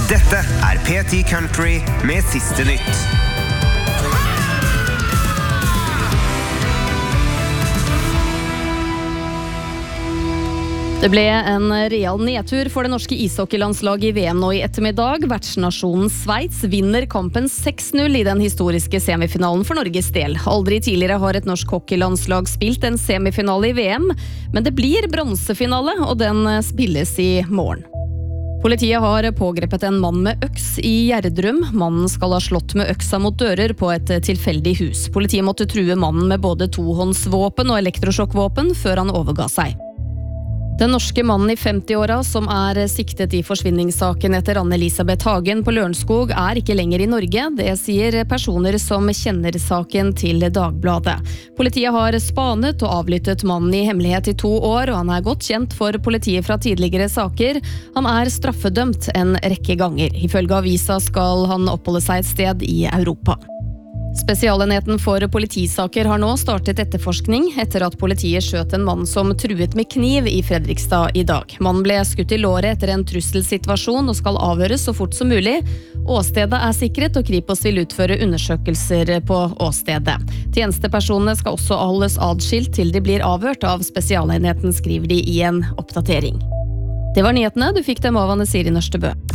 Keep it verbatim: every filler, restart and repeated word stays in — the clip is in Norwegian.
Dette er P ti Country med siste nytt. Det ble en real nedtur for det norske ishockeylandslaget i V M nå i ettermiddag. Vertsnasjonen Sveits vinner kampen seks null i den historiske semifinalen for Norges del. Aldri tidligere har et norsk hockeylandslag spilt en semifinale i V M, men det blir bronsefinale, og den spilles i morgen. Politiet har pågrepet en mann med øks i Gjerdrum. Mannen skal ha slått med øksa mot dører på et tilfeldig hus. Politiet måtte true mannen med både tohåndsvåpen og elektrosjokkvåpen før han overga seg. Den norske mannen i femti-åra som er siktet i forsvinningssaken etter Anne-Elisabeth Hagen på Lørenskog er ikke lenger i Norge. Det sier personer som kjenner saken til Dagbladet. Politiet har spanet og avlyttet mannen i hemmelighet i to år, og han er godt kjent for politiet fra tidligere saker. Han er straffedømt en rekke ganger. Ifølge avisa skal han oppholde seg et sted i Europa. Spesialenheten for politisaker har nå startet etterforskning etter at politiet skjøt en mann som truet med kniv i Fredrikstad i dag. Mannen ble skutt i låret etter en trusselsituasjon og skal avhøres så fort som mulig. Åstedet er sikret, og Kripos vil utføre undersøkelser på åstedet. Tjenestepersonene skal også holdes adskilt til de blir avhørt av spesialenheten, skriver de i en oppdatering. Det var nyhetene, du fikk dem av Anne Siri Nørstebø.